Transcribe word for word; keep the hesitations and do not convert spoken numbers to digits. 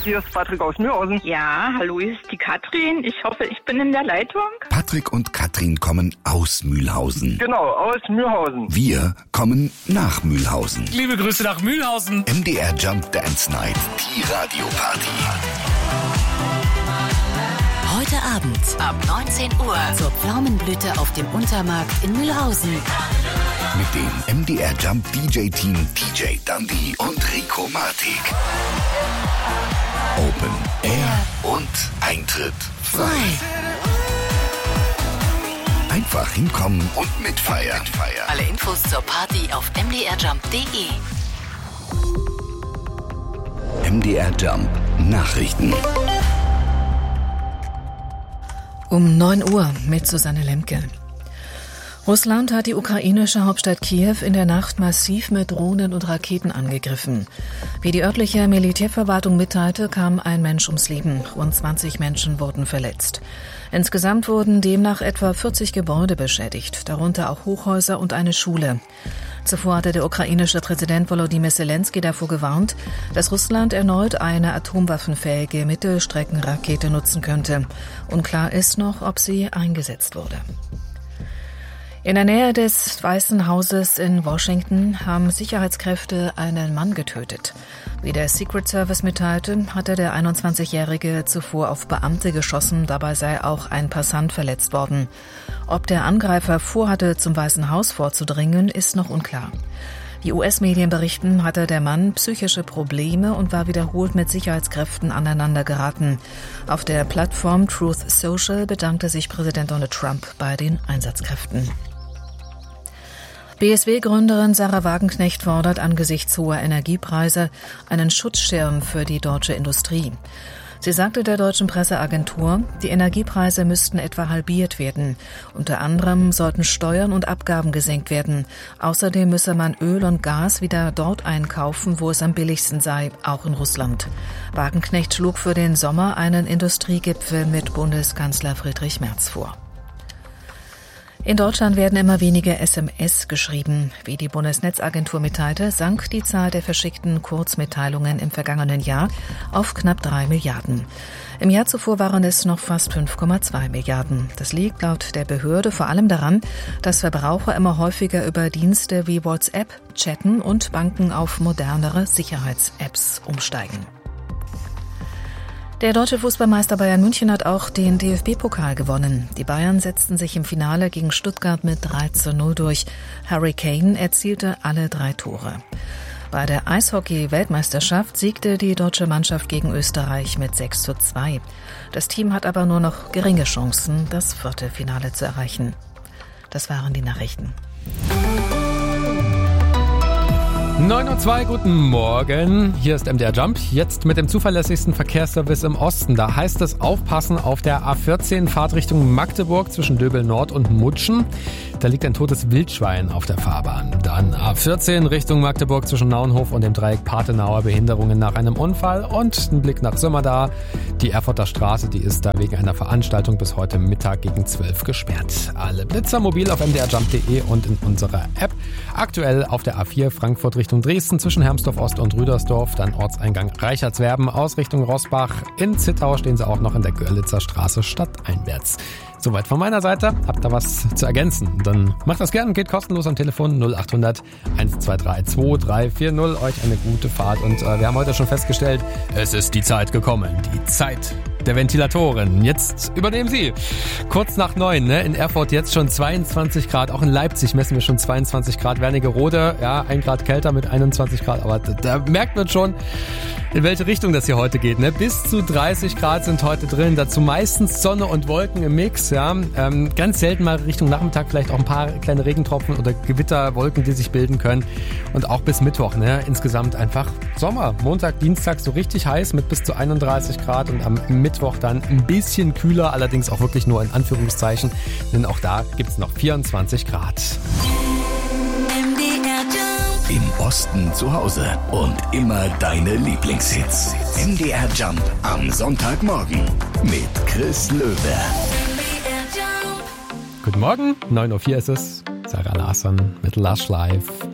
Hier ist Patrick aus Mühlhausen. Ja, hallo, hier ist die Katrin. Ich hoffe, ich bin in der Leitung. Patrick und Katrin kommen aus Mühlhausen. Genau, aus Mühlhausen. Wir kommen nach Mühlhausen. Liebe Grüße nach Mühlhausen. M D R Jump Dance Night, die Radioparty. Heute Abend ab neunzehn Uhr zur Pflaumenblüte auf dem Untermarkt in Mühlhausen. Mit dem M D R Jump D J-Team D J Dundee und Rico Martik. Open Air und Eintritt frei. Einfach hinkommen und mitfeiern. Alle Infos zur Party auf m d r jump punkt d e. M D R Jump Nachrichten. Um neun Uhr mit Susanne Lemke. Russland hat die ukrainische Hauptstadt Kiew in der Nacht massiv mit Drohnen und Raketen angegriffen. Wie die örtliche Militärverwaltung mitteilte, kam ein Mensch ums Leben. Rund zwanzig Menschen wurden verletzt. Insgesamt wurden demnach etwa vierzig Gebäude beschädigt, darunter auch Hochhäuser und eine Schule. Zuvor hatte der ukrainische Präsident Volodymyr Zelensky davor gewarnt, dass Russland erneut eine atomwaffenfähige Mittelstreckenrakete nutzen könnte. Unklar ist noch, ob sie eingesetzt wurde. In der Nähe des Weißen Hauses in Washington haben Sicherheitskräfte einen Mann getötet. Wie der Secret Service mitteilte, hatte der einundzwanzigjährige zuvor auf Beamte geschossen, dabei sei auch ein Passant verletzt worden. Ob der Angreifer vorhatte, zum Weißen Haus vorzudringen, ist noch unklar. Die U S-Medien berichten, hatte der Mann psychische Probleme und war wiederholt mit Sicherheitskräften aneinander geraten. Auf der Plattform Truth Social bedankte sich Präsident Donald Trump bei den Einsatzkräften. B S W-Gründerin Sarah Wagenknecht fordert angesichts hoher Energiepreise einen Schutzschirm für die deutsche Industrie. Sie sagte der deutschen Presseagentur, die Energiepreise müssten etwa halbiert werden. Unter anderem sollten Steuern und Abgaben gesenkt werden. Außerdem müsse man Öl und Gas wieder dort einkaufen, wo es am billigsten sei, auch in Russland. Wagenknecht schlug für den Sommer einen Industriegipfel mit Bundeskanzler Friedrich Merz vor. In Deutschland werden immer weniger S M S geschrieben. Wie die Bundesnetzagentur mitteilte, sank die Zahl der verschickten Kurzmitteilungen im vergangenen Jahr auf knapp drei Milliarden. Im Jahr zuvor waren es noch fast fünf Komma zwei Milliarden. Das liegt laut der Behörde vor allem daran, dass Verbraucher immer häufiger über Dienste wie WhatsApp chatten und Banken auf modernere Sicherheits-Apps umsteigen. Der deutsche Fußballmeister Bayern München hat auch den D F B-Pokal gewonnen. Die Bayern setzten sich im Finale gegen Stuttgart mit drei zu null durch. Harry Kane erzielte alle drei Tore. Bei der Eishockey-Weltmeisterschaft siegte die deutsche Mannschaft gegen Österreich mit sechs zu zwei. Das Team hat aber nur noch geringe Chancen, das Viertelfinale zu erreichen. Das waren die Nachrichten. neun Uhr zwei, guten Morgen. Hier ist M D R Jump. Jetzt mit dem zuverlässigsten Verkehrsservice im Osten. Da heißt es aufpassen auf der A vierzehn, Fahrt Richtung Magdeburg zwischen Döbel Nord und Mutschen. Da liegt ein totes Wildschwein auf der Fahrbahn. Dann A vierzehn Richtung Magdeburg zwischen Naunhof und dem Dreieck Pathenauer, Behinderungen nach einem Unfall. Und ein Blick nach Sömmerda. Die Erfurter Straße, die ist da wegen einer Veranstaltung bis heute Mittag gegen zwölf gesperrt. Alle Blitzer mobil auf m d r jump punkt d e und in unserer App. Aktuell auf der A vier Frankfurt Richtung Dresden zwischen Hermsdorf Ost und Rüdersdorf, dann Ortseingang Reichertswerben aus Richtung Rossbach. In Zittau stehen sie auch noch in der Görlitzer Straße stadteinwärts. Soweit von meiner Seite. Habt ihr was zu ergänzen? Dann macht das gerne und geht kostenlos am Telefon null acht hundert eins zwei drei zwei drei vier null. Euch eine gute Fahrt und äh, wir haben heute schon festgestellt, es ist die Zeit gekommen. Die Zeit der Ventilatoren. Jetzt übernehmen Sie. Kurz nach neun, ne? In Erfurt jetzt schon zweiundzwanzig Grad. Auch in Leipzig messen wir schon zweiundzwanzig Grad. Wernigerode, ja, ein Grad kälter mit einundzwanzig Grad. Aber da, da merkt man schon, in welche Richtung das hier heute geht, ne? Bis zu dreißig Grad sind heute drin. Dazu meistens Sonne und Wolken im Mix, ja. Ähm, ganz selten mal Richtung Nachmittag vielleicht auch ein paar kleine Regentropfen oder Gewitterwolken, die sich bilden können. Und auch bis Mittwoch, ne? Insgesamt einfach Sommer. Montag, Dienstag so richtig heiß mit bis zu einunddreißig Grad und am Mittwoch dann ein bisschen kühler, allerdings auch wirklich nur in Anführungszeichen, denn auch da gibt's noch vierundzwanzig Grad. Im Osten zu Hause und immer deine Lieblingshits. M D R Jump am Sonntagmorgen mit Chris Löwe. Guten Morgen, neun Uhr vier ist es. Sarah Larsson mit Lush Life.